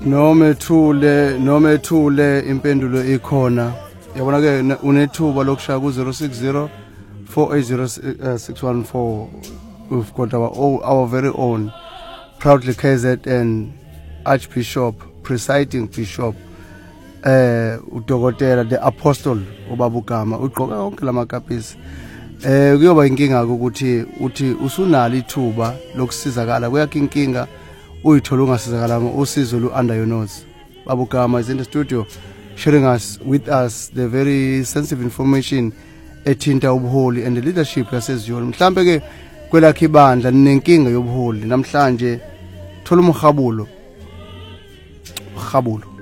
noma ethule impendulo ikhona. Yabona ke unethuba lokushaya ku 060 480 we've got our very own proudly KZN Archbishop, presiding bishop, udokotela the apostle ubabugama ugqoka konke lamakapisi. Kuyoba inkinga ukuthi uthi usunalo ithuba lokusizakala kuyakho inkinga uyithola ungasizakalanga usizo lu under your nose. Babugama is in the studio sharing with us the very sensitive information ethinta ubuholi and the leadership yaseziyolo. Mhlambe ke kwelakhe ibandla ninenkinga yobuholi namhlanje thola umhabulo.